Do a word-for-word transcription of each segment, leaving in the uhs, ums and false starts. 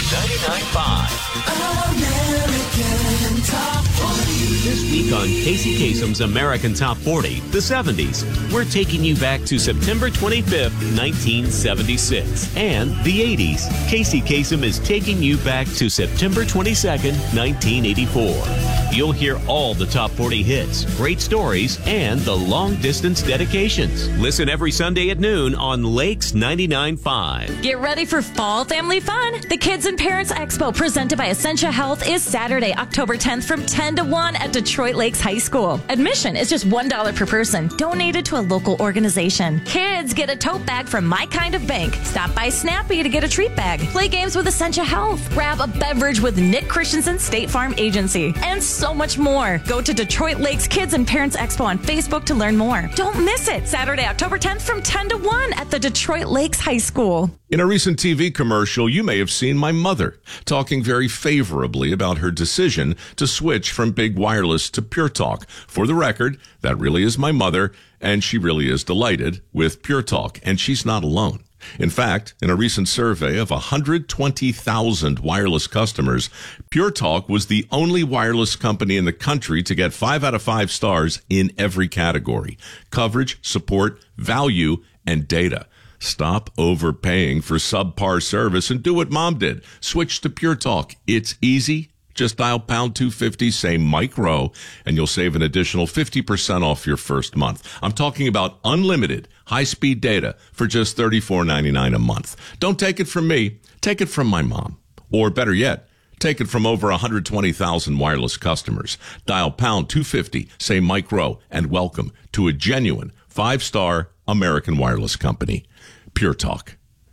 ninety-nine point five. American Top forty. This week on Casey Kasem's American Top forty, the seventies, we're taking you back to September twenty-fifth, nineteen seventy-six, and the eighties. Casey Kasem is taking you back to September twenty-second, nineteen eighty-four. You'll hear all the top forty hits, great stories, and the long-distance dedications. Listen every Sunday at noon on Lakes ninety-nine point five. Get ready for fall family fun. The Kids and Parents Expo presented by Essentia Health is Saturday, October tenth from ten to one at Detroit Lakes High School. Admission is just one dollar per person, donated to a local organization. Kids get a tote bag from My Kind of Bank. Stop by Snappy to get a treat bag. Play games with Essentia Health. Grab a beverage with Nick Christensen State Farm Agency. And so much more. Go to Detroit Lakes Kids and Parents Expo on Facebook to learn more. Don't miss it. Saturday, October tenth from ten to one at the Detroit Lakes High School. In a recent T V commercial, you may have seen my mother talking very favorably about her decision to switch from big wireless to Pure Talk. For the record, that really is my mother, and she really is delighted with Pure Talk, and she's not alone. In fact, in a recent survey of one hundred twenty thousand wireless customers, Pure Talk was the only wireless company in the country to get five out of five stars in every category: coverage, support, value, and data. Stop overpaying for subpar service and do what Mom did. Switch to Pure Talk. It's easy. Just dial pound two fifty, say Mike Rowe, and you'll save an additional fifty percent off your first month. I'm talking about unlimited high-speed data for just thirty-four ninety-nine a month. Don't take it from me. Take it from my mom. Or better yet, take it from over one hundred twenty thousand wireless customers. Dial pound two fifty, say Mike Rowe, and welcome to a genuine five-star American wireless company. Pure Talk.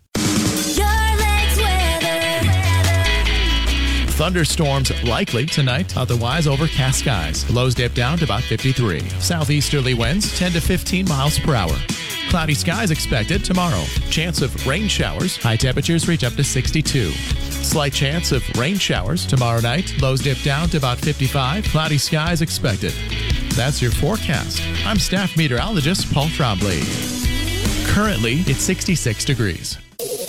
Thunderstorms likely tonight, otherwise overcast skies. Lows dip down to about fifty-three. Southeasterly winds ten to fifteen miles per hour. Cloudy skies expected tomorrow. Chance of rain showers. High temperatures reach up to sixty-two. Slight chance of rain showers tomorrow night. Lows dip down to about fifty-five. Cloudy skies expected. That's your forecast. I'm staff meteorologist Paul Trombley. Currently, it's sixty-six degrees.